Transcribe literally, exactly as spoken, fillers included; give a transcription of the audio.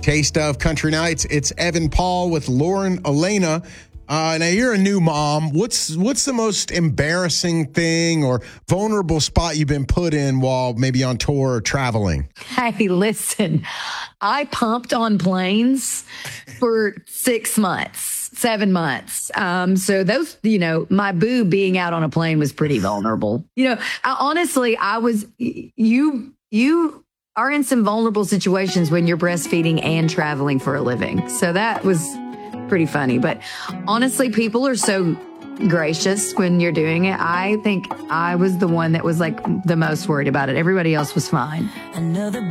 Taste of Country Nights. It's Evan Paul with Lauren Elena. Uh, now, you're a new mom. What's what's the most embarrassing thing or vulnerable spot you've been put in while maybe on tour or traveling? Hey, listen, I pumped on planes for six months, seven months. Um, so those, you know, my boo being out on a plane was pretty vulnerable. You know, I, honestly, I was, you, you are in some vulnerable situations when you're breastfeeding and traveling for a living. So that was pretty funny. But honestly, people are so gracious when you're doing it. I think I was the one that was like the most worried about it. Everybody else was fine. Another